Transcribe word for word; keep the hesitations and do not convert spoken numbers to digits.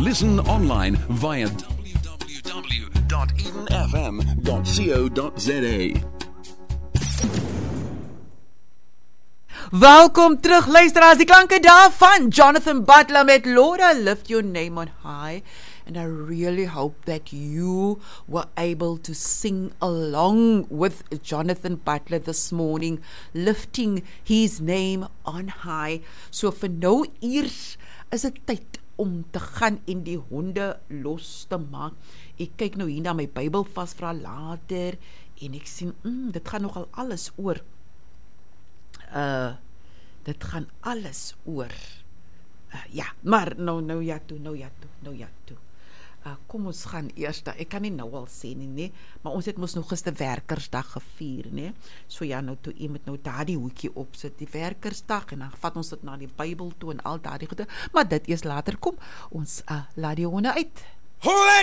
Listen online via w w w dot eden f m dot co dot z a. Welkom terug luisteraars, die klanke daar van Jonathan Butler met Lord, I lift your name on high. And I really hope that you were able to sing along with Jonathan Butler this morning, lifting his name on high. So vir nou eers is dit tyd om te gaan en die honde los te maak. Ek kyk nou hier na my Bybel vas vir later en ek sien, mm, dit gaan nogal alles oor. Uh, dit gaan alles oor. Uh, ja, maar nou, nou ja toe, nou ja toe, nou ja toe. Uh, kom ons gaan eers, ek kan nie nou al sê nie, nee, maar ons het mos nog gister werkersdag gevier, nee, so ja, nou toe, jy moet nou daar die hoekie opsit, die werkersdag, en dan vat ons dit na die Bybel toe en al daar die goede, maar dit eers later, kom, ons uh, laat die honde uit.